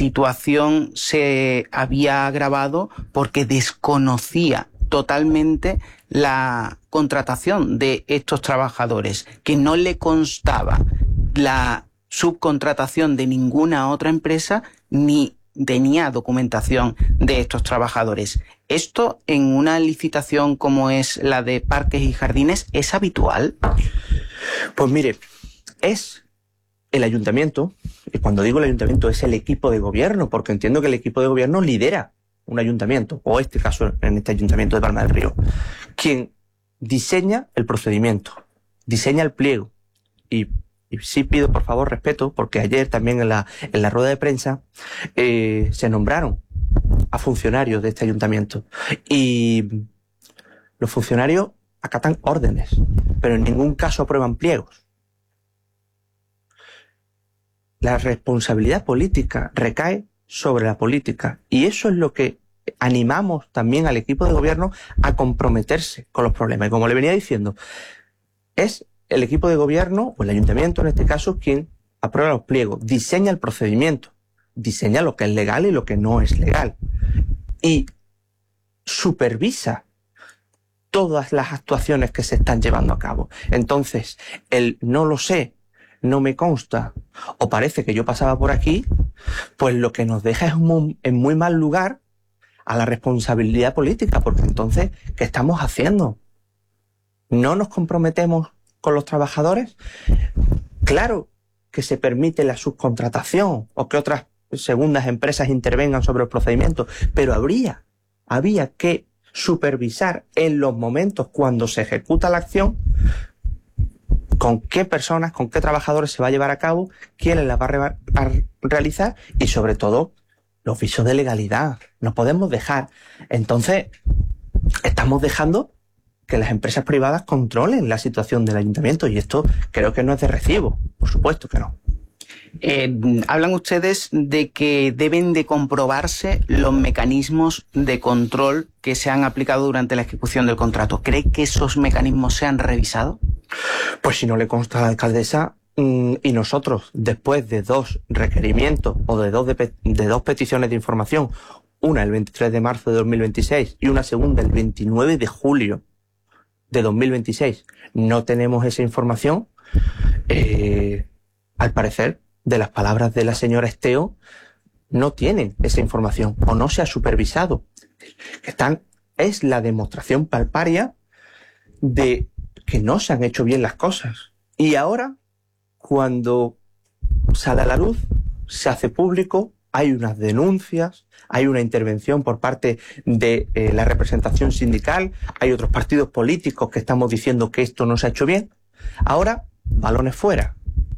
situación se había agravado porque desconocía totalmente la contratación de estos trabajadores, que no le constaba la subcontratación de ninguna otra empresa ni tenía documentación de estos trabajadores. ¿Esto en una licitación como es la de parques y jardines es habitual? Pues mire, es el ayuntamiento, y cuando digo el ayuntamiento es el equipo de gobierno, porque entiendo que el equipo de gobierno lidera un ayuntamiento, o este caso en este ayuntamiento de Palma del Río, quien diseña el procedimiento, diseña el pliego. Y sí pido por favor respeto, porque ayer también en la rueda de prensa se nombraron a funcionarios de este ayuntamiento, y los funcionarios acatan órdenes, pero en ningún caso aprueban pliegos. La responsabilidad política recae sobre la política, y eso es lo que animamos también al equipo de gobierno a comprometerse con los problemas. Y como le venía diciendo, es el equipo de gobierno, o el ayuntamiento en este caso, quien aprueba los pliegos, diseña el procedimiento, diseña lo que es legal y lo que no es legal, y supervisa todas las actuaciones que se están llevando a cabo. Entonces, el no lo sé, no me consta, o parece que yo pasaba por aquí, pues lo que nos deja es en muy mal lugar a la responsabilidad política, porque entonces, ¿qué estamos haciendo? ¿No nos comprometemos con los trabajadores? Claro que se permite la subcontratación o que otras segundas empresas intervengan sobre los procedimientos, pero había que supervisar en los momentos cuando se ejecuta la acción con qué personas, con qué trabajadores se va a llevar a cabo, quiénes las va a realizar, y sobre todo los visos de legalidad. No podemos dejar. Entonces, estamos dejando que las empresas privadas controlen la situación del ayuntamiento, y esto creo que no es de recibo. Por supuesto que no. Hablan ustedes de que deben de comprobarse los mecanismos de control que se han aplicado durante la ejecución del contrato. ¿Cree que esos mecanismos se han revisado? Pues si no le consta a la alcaldesa, y nosotros, después de 2 requerimientos o de dos peticiones de información, una el 23 de marzo de 2026 y una segunda el 29 de julio de 2026, no tenemos esa información, al parecer, de las palabras de la señora Esteo, no tienen esa información o no se ha supervisado. Es la demostración palparia de que no se han hecho bien las cosas. Y ahora, cuando sale a la luz, se hace público, hay unas denuncias, hay una intervención por parte de la representación sindical, hay otros partidos políticos que estamos diciendo que esto no se ha hecho bien. Ahora, balones fuera.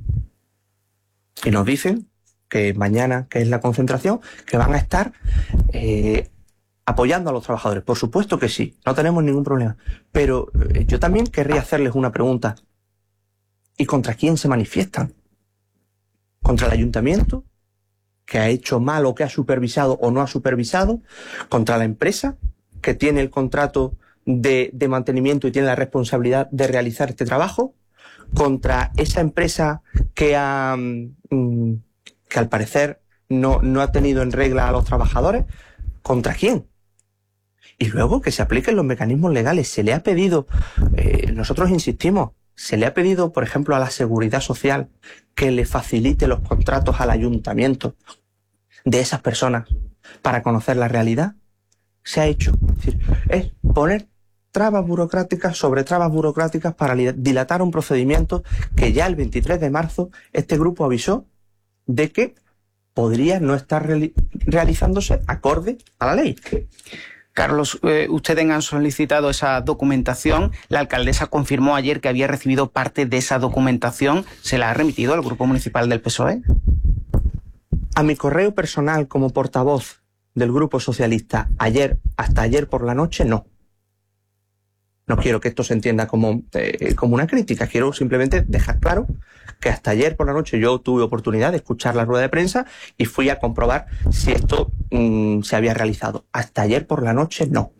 Y nos dicen que mañana, que es la concentración, que van a estar apoyando a los trabajadores. Por supuesto que sí, no tenemos ningún problema. Pero yo también querría hacerles una pregunta. ¿Y contra quién se manifiestan? ¿Contra el ayuntamiento, que ha hecho mal o que ha supervisado o no ha supervisado? ¿Contra la empresa, que tiene el contrato de mantenimiento y tiene la responsabilidad de realizar este trabajo? ¿Contra esa empresa que al parecer no ha tenido en regla a los trabajadores? ¿Contra quién? Y luego que se apliquen los mecanismos legales. Se le ha pedido, nosotros insistimos, se le ha pedido, por ejemplo, a la Seguridad Social que le facilite los contratos al ayuntamiento de esas personas para conocer la realidad. Se ha hecho. Es decir, es poner trabas burocráticas sobre trabas burocráticas para dilatar un procedimiento que ya el 23 de marzo este grupo avisó de que podría no estar realizándose acorde a la ley. Carlos, ustedes han solicitado esa documentación. La alcaldesa confirmó ayer que había recibido parte de esa documentación. ¿Se la ha remitido al Grupo Municipal del PSOE? A mi correo personal como portavoz del Grupo Socialista hasta ayer por la noche, no. No quiero que esto se entienda como una crítica. Quiero simplemente dejar claro que hasta ayer por la noche yo tuve oportunidad de escuchar la rueda de prensa y fui a comprobar si esto se había realizado. Hasta ayer por la noche no.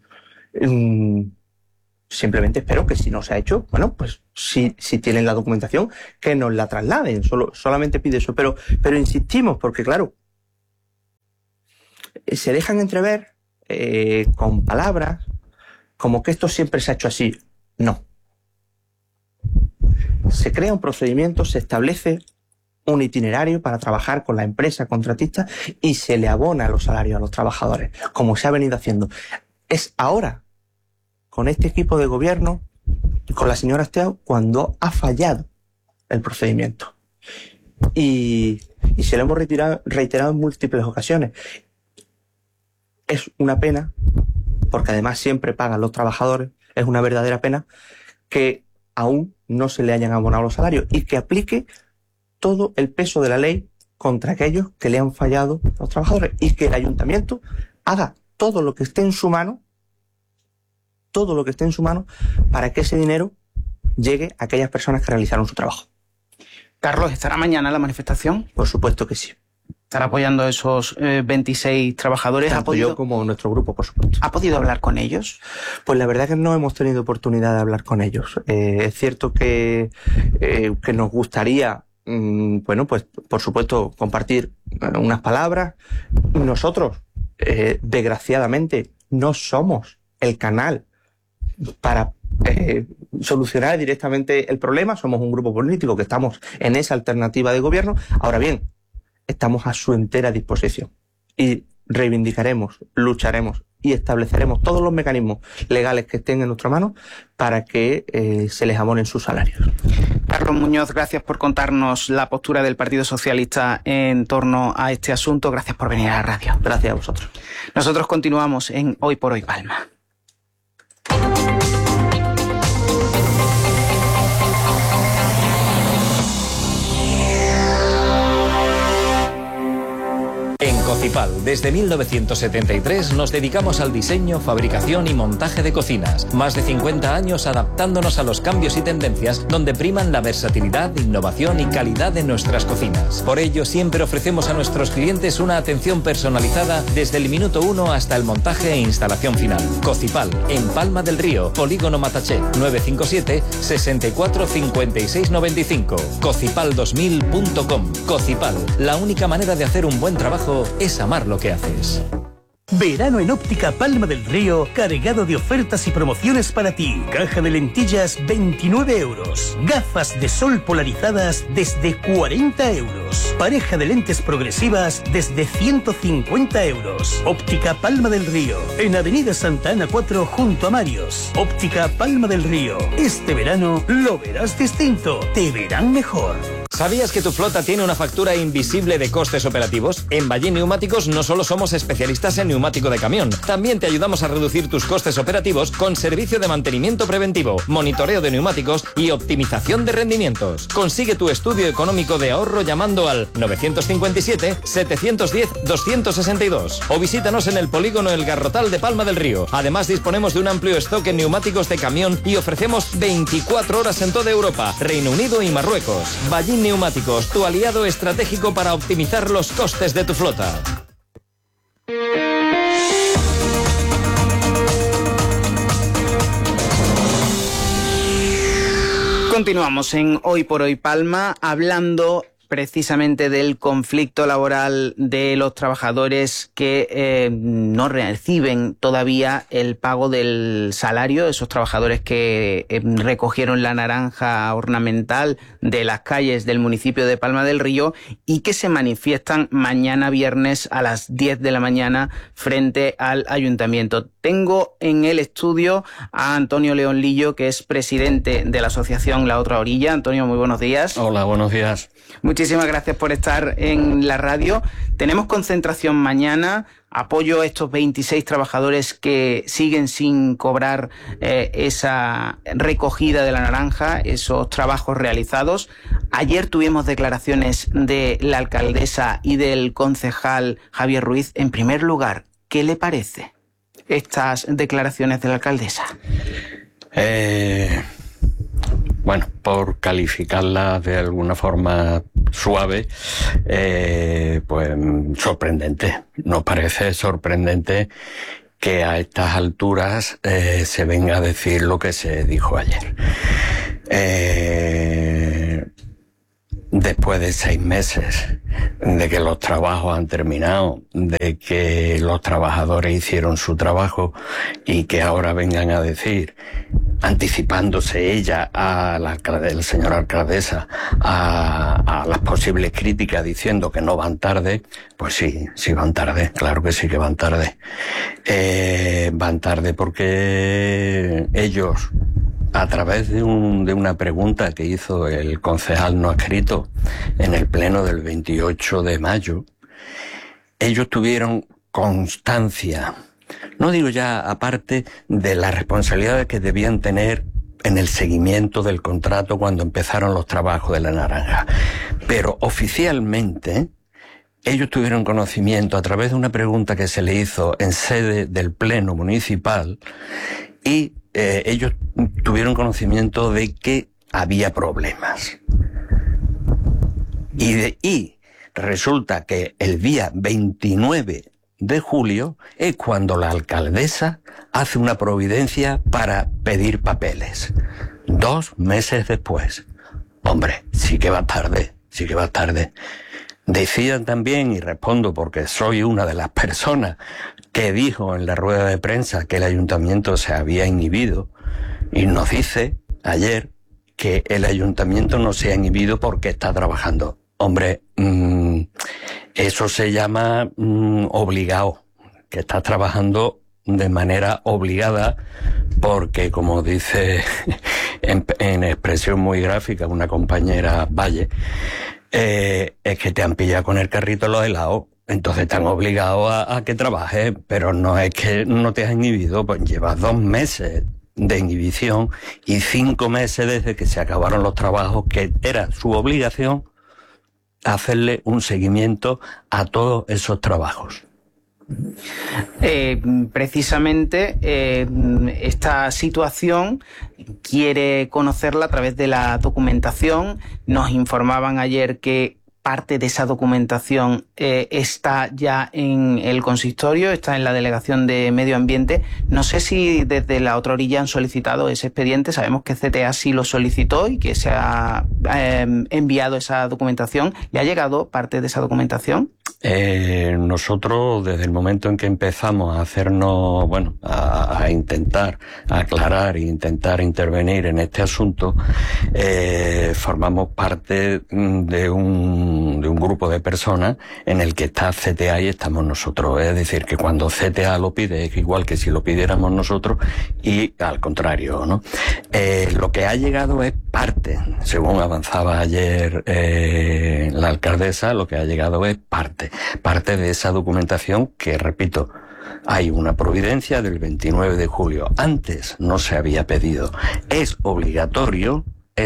Simplemente espero que si no se ha hecho, bueno, pues si tienen la documentación, que nos la trasladen. Solamente pido eso. Pero insistimos porque, claro, se dejan entrever con palabras como que esto siempre se ha hecho así. No. Se crea un procedimiento, se establece un itinerario para trabajar con la empresa contratista y se le abona los salarios a los trabajadores, como se ha venido haciendo. Es ahora, con este equipo de gobierno, con la señora Esteao, cuando ha fallado el procedimiento. Y se lo hemos reiterado en múltiples ocasiones. Es una pena, porque además siempre pagan los trabajadores, es una verdadera pena que aún no se le hayan abonado los salarios y que aplique todo el peso de la ley contra aquellos que le han fallado los trabajadores y que el ayuntamiento haga todo lo que esté en su mano, para que ese dinero llegue a aquellas personas que realizaron su trabajo. Carlos, ¿estará mañana la manifestación? Por supuesto que sí. ¿Estará apoyando a esos 26 trabajadores? Tanto yo como nuestro grupo, por supuesto. ¿Ha podido hablar con ellos? Pues la verdad es que no hemos tenido oportunidad de hablar con ellos. Es cierto que nos gustaría, bueno, pues por supuesto compartir unas palabras. Nosotros, desgraciadamente, no somos el canal para solucionar directamente el problema. Somos un grupo político que estamos en esa alternativa de gobierno. Ahora bien, estamos a su entera disposición y reivindicaremos, lucharemos y estableceremos todos los mecanismos legales que estén en nuestra mano para que se les abonen sus salarios. Carlos Muñoz, gracias por contarnos la postura del Partido Socialista en torno a este asunto. Gracias por venir a la radio. Gracias a vosotros. Nosotros continuamos en Hoy por Hoy Palma. En Cocipal, desde 1973 nos dedicamos al diseño, fabricación y montaje de cocinas. Más de 50 años adaptándonos a los cambios y tendencias donde priman la versatilidad, innovación y calidad de nuestras cocinas. Por ello, siempre ofrecemos a nuestros clientes una atención personalizada desde el minuto 1 hasta el montaje e instalación final. Cocipal, en Palma del Río, Polígono Mataché, 957 64 56 95. Cocipal2000.com. Cocipal, la única manera de hacer un buen trabajo es amar lo que haces. Verano en Óptica Palma del Río, cargado de ofertas y promociones para ti. Caja de lentillas, 29 euros. Gafas de sol polarizadas desde 40 euros. Pareja de lentes progresivas desde 150 euros. Óptica Palma del Río, en Avenida Santa Ana 4 junto a Marios. Óptica Palma del Río. Este verano lo verás distinto. Te verán mejor. ¿Sabías que tu flota tiene una factura invisible de costes operativos? En Ballín Neumáticos no solo somos especialistas en neumático de camión, también te ayudamos a reducir tus costes operativos con servicio de mantenimiento preventivo, monitoreo de neumáticos y optimización de rendimientos. Consigue tu estudio económico de ahorro llamando al 957-710-262 o visítanos en el polígono El Garrotal de Palma del Río. Además, disponemos de un amplio stock en neumáticos de camión y ofrecemos 24 horas en toda Europa, Reino Unido y Marruecos. Ballín Neumáticos, tu aliado estratégico para optimizar los costes de tu flota. Continuamos en Hoy por Hoy Palma, hablando precisamente del conflicto laboral de los trabajadores que no reciben todavía el pago del salario, esos trabajadores que recogieron la naranja ornamental de las calles del municipio de Palma del Río y que se manifiestan mañana viernes a las 10 de la mañana frente al ayuntamiento. Tengo en el estudio a Antonio León Lillo, que es presidente de la asociación La Otra Orilla. Antonio, muy buenos días. Hola, buenos días. Muchísimas gracias por estar en la radio. Tenemos concentración mañana, apoyo a estos 26 trabajadores que siguen sin cobrar esa recogida de la naranja, esos trabajos realizados. Ayer tuvimos declaraciones de la alcaldesa y del concejal Javier Ruiz. En primer lugar, ¿qué le parece estas declaraciones de la alcaldesa? Bueno, por calificarla de alguna forma suave, pues sorprendente. Nos parece sorprendente que a estas alturas se venga a decir lo que se dijo ayer. después de 6 meses de que los trabajos han terminado, de que los trabajadores hicieron su trabajo y que ahora vengan a decir, anticipándose ella a la señora alcaldesa a las posibles críticas, diciendo que no van tarde, pues sí van tarde, claro que sí que van tarde. Van tarde porque ellos, a través de una pregunta que hizo el concejal no adscrito en el pleno del 28 de mayo, ellos tuvieron constancia, no digo ya aparte de las responsabilidades que debían tener en el seguimiento del contrato cuando empezaron los trabajos de la Naranja, pero oficialmente ellos tuvieron conocimiento a través de una pregunta que se le hizo en sede del pleno municipal y ellos tuvieron conocimiento de que había problemas. Y resulta que el día 29 de julio es cuando la alcaldesa hace una providencia para pedir papeles. 2 meses después. Hombre, sí que va tarde. Decían también, y respondo porque soy una de las personas que dijo en la rueda de prensa que el ayuntamiento se había inhibido, y nos dice ayer que el ayuntamiento no se ha inhibido porque está trabajando. Hombre, eso se llama obligado, que está trabajando de manera obligada porque, como dice en expresión muy gráfica una compañera Valle, es que te han pillado con el carrito los helados, entonces están obligados a que trabajes, pero no es que no te has inhibido, pues llevas 2 meses de inhibición y 5 meses desde que se acabaron los trabajos, que era su obligación hacerle un seguimiento a todos esos trabajos. Precisamente esta situación quiere conocerla a través de la documentación. Nos informaban ayer que parte de esa documentación está ya en el consistorio, está en la Delegación de Medio Ambiente. No sé si desde la otra orilla han solicitado ese expediente. Sabemos que CTA sí lo solicitó y que se ha enviado esa documentación. ¿Le ha llegado parte de esa documentación? Nosotros, desde el momento en que empezamos a hacernos, a intentar aclarar e intentar intervenir en este asunto, formamos parte de un grupo de personas en el que está CTA y estamos nosotros. Es decir, que cuando CTA lo pide es igual que si lo pidiéramos nosotros y al contrario, ¿no? Lo que ha llegado es parte, según avanzaba ayer la alcaldesa, lo que ha llegado es parte de esa documentación que, repito, hay una providencia del 29 de julio. Antes no se había pedido. Es obligatorio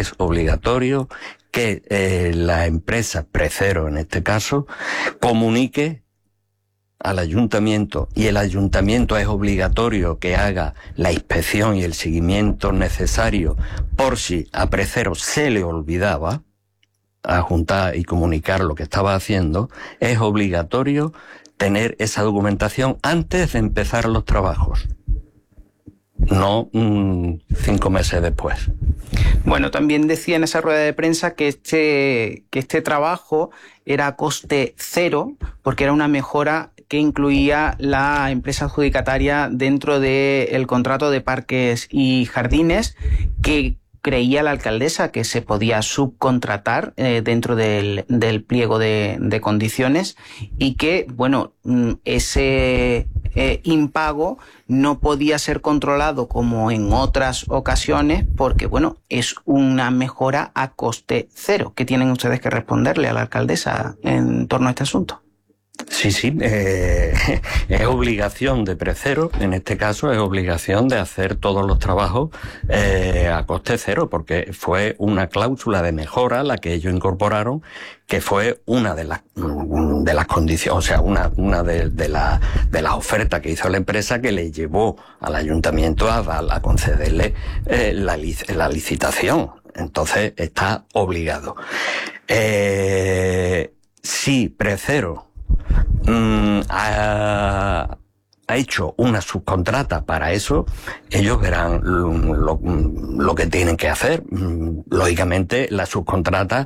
que la empresa Precero, en este caso, comunique al ayuntamiento, y el ayuntamiento es obligatorio que haga la inspección y el seguimiento necesario por si a Precero se le olvidaba adjuntar y comunicar lo que estaba haciendo. Es obligatorio tener esa documentación antes de empezar los trabajos, no 5 meses después. Bueno, también decía en esa rueda de prensa que este trabajo era a coste cero, porque era una mejora que incluía la empresa adjudicataria dentro del contrato de parques y jardines, que creía la alcaldesa que se podía subcontratar dentro del pliego de condiciones, y que, ese impago no podía ser controlado como en otras ocasiones porque, es una mejora a coste cero. ¿Qué tienen ustedes que responderle a la alcaldesa en torno a este asunto? Sí, es obligación de Precero, en este caso es obligación de hacer todos los trabajos a coste cero, porque fue una cláusula de mejora la que ellos incorporaron, que fue una de las condiciones, o sea, una de las ofertas que hizo la empresa, que le llevó al ayuntamiento a concederle la licitación. Entonces está obligado. Si Precero ha ha hecho una subcontrata para eso, ellos verán lo que tienen que hacer. Lógicamente, la subcontrata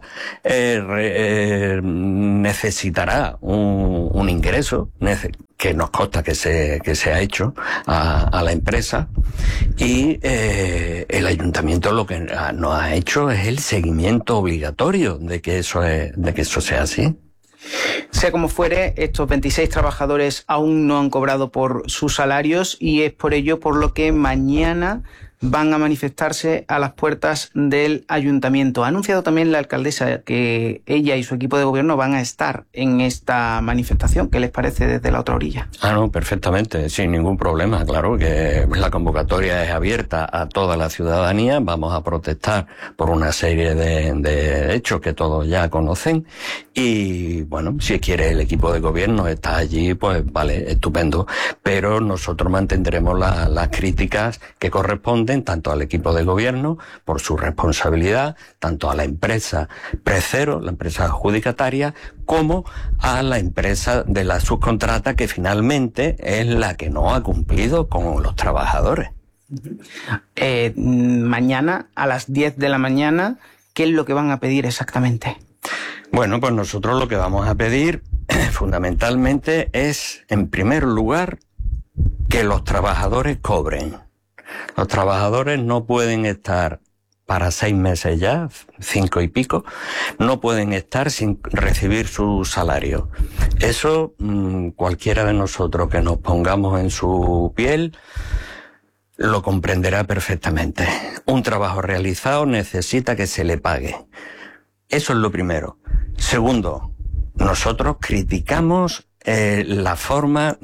necesitará un ingreso que nos consta que se ha hecho a la empresa, y el ayuntamiento lo que nos ha hecho es el seguimiento obligatorio de que eso sea así. Sea como fuere, estos 26 trabajadores aún no han cobrado por sus salarios, y es por ello por lo que mañana van a manifestarse a las puertas del ayuntamiento. Ha anunciado también la alcaldesa que ella y su equipo de gobierno van a estar en esta manifestación. ¿Qué les parece desde la otra orilla? No, perfectamente, sin ningún problema. Claro que la convocatoria es abierta a toda la ciudadanía. Vamos a protestar por una serie de hechos que todos ya conocen. Y bueno, si quiere el equipo de gobierno está allí, pues vale, estupendo. Pero nosotros mantendremos las críticas que corresponden tanto al equipo de gobierno por su responsabilidad, tanto a la empresa Precero, la empresa adjudicataria, como a la empresa de la subcontrata, que finalmente es la que no ha cumplido con los trabajadores. Mañana a las 10 de la mañana, ¿qué es lo que van a pedir exactamente? Bueno, pues nosotros lo que vamos a pedir fundamentalmente es, en primer lugar, que los trabajadores cobren. Los trabajadores no pueden estar para 6 meses ya, 5 y pico, no pueden estar sin recibir su salario. Eso cualquiera de nosotros que nos pongamos en su piel lo comprenderá perfectamente. Un trabajo realizado necesita que se le pague. Eso es lo primero. Segundo, nosotros criticamos la forma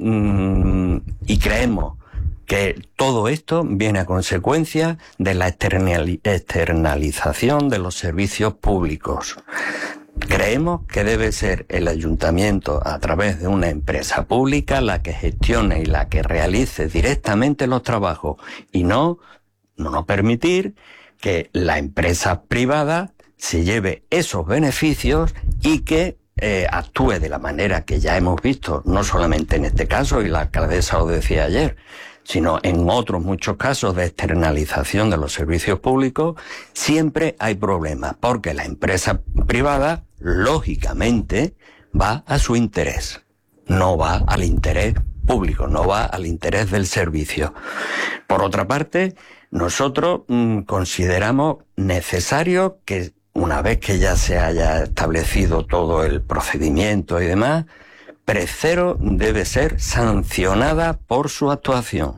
y creemos que todo esto viene a consecuencia de la externalización de los servicios públicos. Creemos que debe ser el ayuntamiento, a través de una empresa pública, la que gestione y la que realice directamente los trabajos, y no permitir que la empresa privada se lleve esos beneficios y que actúe de la manera que ya hemos visto, no solamente en este caso, y la alcaldesa lo decía ayer, sino en otros muchos casos de externalización de los servicios públicos. Siempre hay problemas, porque la empresa privada, lógicamente, va a su interés, no va al interés público, no va al interés del servicio. Por otra parte, nosotros consideramos necesario que, una vez que ya se haya establecido todo el procedimiento y demás, Precero debe ser sancionada por su actuación.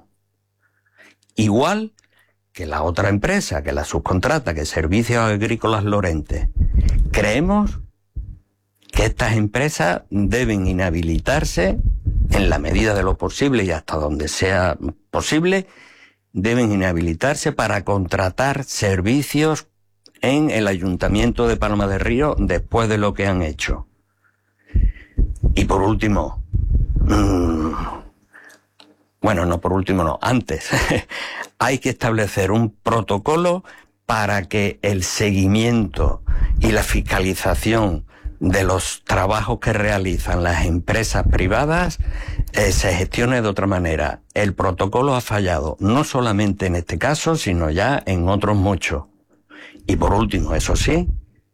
Igual que la otra empresa, que la subcontrata, que es Servicios Agrícolas Lorente. Creemos que estas empresas deben inhabilitarse en la medida de lo posible, y hasta donde sea posible, deben inhabilitarse para contratar servicios en el Ayuntamiento de Palma del Río después de lo que han hecho. Y por último, antes, hay que establecer un protocolo para que el seguimiento y la fiscalización de los trabajos que realizan las empresas privadas se gestione de otra manera. El protocolo ha fallado, no solamente en este caso, sino ya en otros muchos. Y por último, eso sí,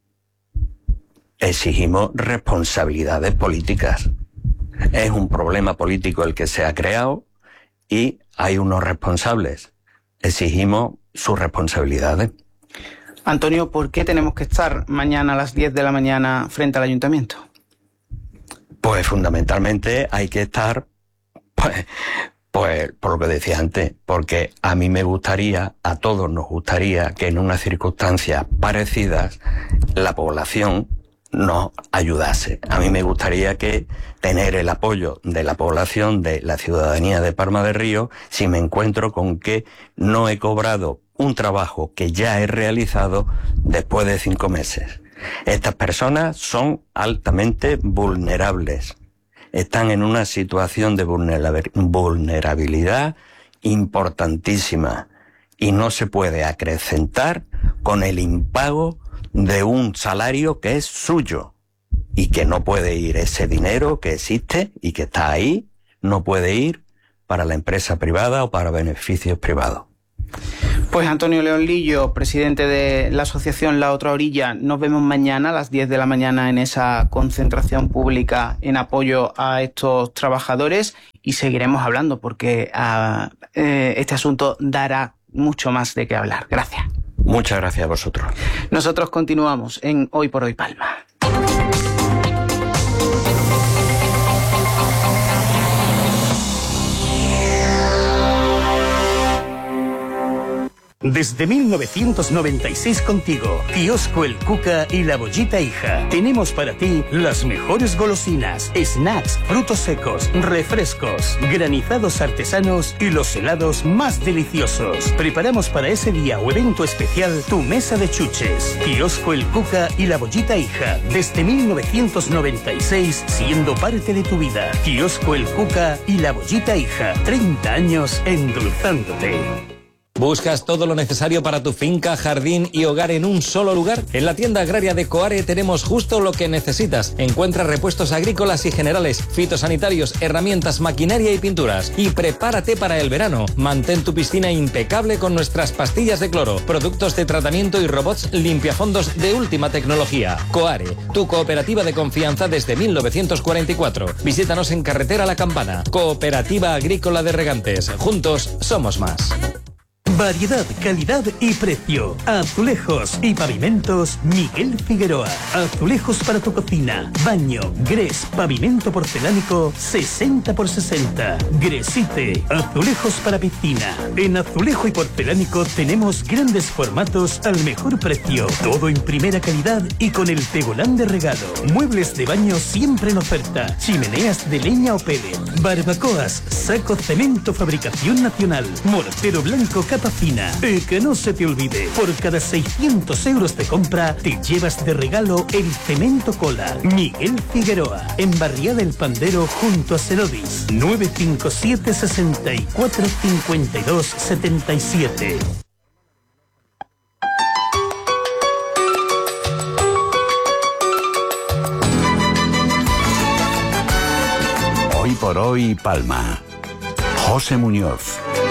exigimos responsabilidades políticas. Es un problema político el que se ha creado y hay unos responsables. Exigimos sus responsabilidades. Antonio, ¿por qué tenemos que estar mañana a las 10 de la mañana frente al ayuntamiento? Pues fundamentalmente hay que estar, pues por lo que decía antes, porque a mí me gustaría, a todos nos gustaría, que en unas circunstancias parecidas la población nos ayudase. A mí me gustaría que tener el apoyo de la población, de la ciudadanía de Palma del Río, si me encuentro con que no he cobrado un trabajo que ya he realizado después de 5 meses. Estas personas son altamente vulnerables. Están en una situación de vulnerabilidad importantísima y no se puede acrecentar con el impago de un salario que es suyo y que no puede ir ese dinero que existe y que está ahí, no puede ir para la empresa privada o para beneficios privados. Pues Antonio León Lillo, presidente de la asociación La Otra Orilla, nos vemos mañana a las 10 de la mañana en esa concentración pública en apoyo a estos trabajadores y seguiremos hablando porque este asunto dará mucho más de qué hablar. Gracias. Muchas gracias a vosotros. Nosotros continuamos en Hoy por Hoy Palma. Desde 1996 contigo, Kiosco El Cuca y La Bollita Hija. Tenemos para ti las mejores golosinas, snacks, frutos secos, refrescos, granizados artesanos y los helados más deliciosos. Preparamos para ese día o evento especial tu mesa de chuches. Kiosco El Cuca y La Bollita Hija. Desde 1996 siendo parte de tu vida. Kiosco El Cuca y La Bollita Hija. 30 años endulzándote. ¿Buscas todo lo necesario para tu finca, jardín y hogar en un solo lugar? En la tienda agraria de Coare tenemos justo lo que necesitas. Encuentra repuestos agrícolas y generales, fitosanitarios, herramientas, maquinaria y pinturas. Y prepárate para el verano. Mantén tu piscina impecable con nuestras pastillas de cloro, productos de tratamiento y robots limpiafondos de última tecnología. Coare, tu cooperativa de confianza desde 1944. Visítanos en Carretera La Campana. Cooperativa Agrícola de Regantes. Juntos somos más. Variedad, calidad y precio. Azulejos y pavimentos Miguel Figueroa. Azulejos para tu cocina, baño, grés, pavimento porcelánico 60x60. Gresite. Azulejos para piscina. En azulejo y porcelánico tenemos grandes formatos al mejor precio. Todo en primera calidad y con el tegolán de regalo. Muebles de baño siempre en oferta. Chimeneas de leña o pellet. Barbacoas, saco cemento fabricación nacional. Mortero blanco capa fina. Y que no se te olvide, por cada 600 euros de compra te llevas de regalo el cemento cola. Miguel Figueroa, en Barriada del Pandero junto a Cerodis. 957 64 52 77. Hoy por Hoy Palma. José Muñoz.